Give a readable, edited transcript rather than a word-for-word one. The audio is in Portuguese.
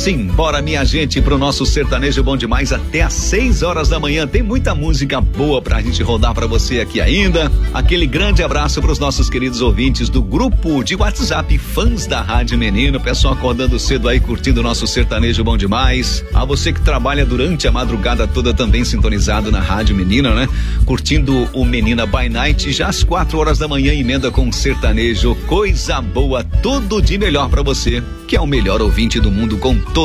Simbora, minha gente, pro nosso sertanejo bom demais até às 6 horas da manhã. Tem muita música boa pra gente rodar pra você aqui ainda. Aquele grande abraço pros nossos queridos ouvintes do grupo de WhatsApp Fãs da Rádio Menino. Pessoal acordando cedo aí, curtindo o nosso sertanejo bom demais. A você que trabalha durante a madrugada toda também sintonizado na Rádio Menina, né? Curtindo o Menina by Night, já às 4 horas da manhã, emenda com sertanejo. Coisa boa, tudo de melhor pra você, que é o melhor ouvinte do mundo com